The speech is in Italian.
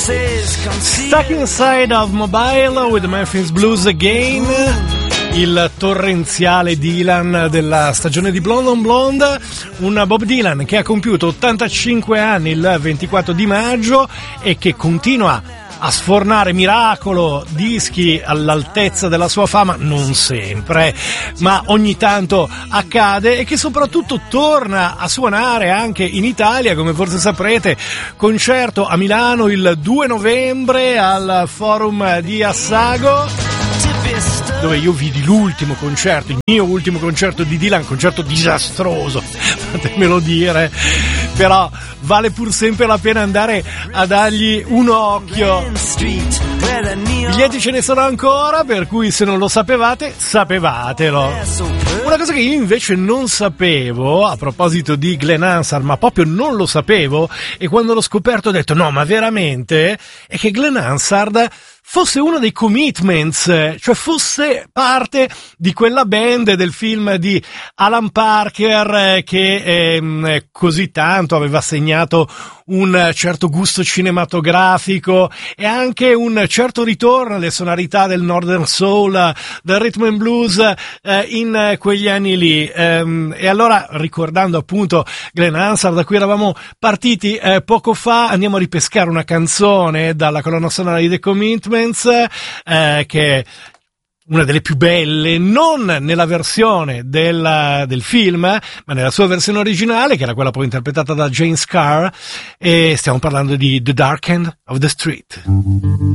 Stuck Inside of Mobile with the Memphis Blues Again, il torrenziale Dylan della stagione di Blonde on Blonde, un Bob Dylan che ha compiuto 85 anni il 24 di maggio e che continua a sfornare miracolo dischi all'altezza della sua fama, non sempre, ma ogni tanto accade, e che soprattutto torna a suonare anche in Italia, come forse saprete. Concerto a Milano il 2 novembre al Forum di Assago, dove io vidi l'ultimo concerto, il mio ultimo concerto di Dylan, concerto disastroso, fatemelo dire, però vale pur sempre la pena andare a dargli un occhio. Biglietti ce ne sono ancora, per cui se non lo sapevate, sapevatelo. Una cosa che io invece non sapevo, a proposito di Glenn Hansard, ma proprio non lo sapevo, e quando l'ho scoperto ho detto no, ma veramente, è che Glenn Hansard fosse uno dei Commitments, cioè fosse parte di quella band del film di Alan Parker che così tanto aveva segnato un certo gusto cinematografico e anche un certo ritorno alle sonorità del Northern Soul, del Rhythm and Blues in quegli anni lì. E allora, ricordando appunto Glenn Hansard, da cui eravamo partiti poco fa, andiamo a ripescare una canzone dalla colonna sonora di The Commitments, che è una delle più belle, non nella versione del film, ma nella sua versione originale, che era quella poi interpretata da James Carr, e stiamo parlando di The Dark End of the Street.